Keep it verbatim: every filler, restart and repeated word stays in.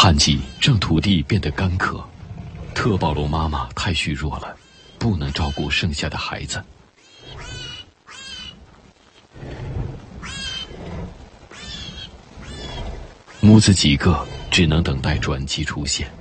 旱季让土地变得干渴，特暴龙妈妈太虚弱了，不能照顾剩下的孩子。母子几个只能等待转机出现。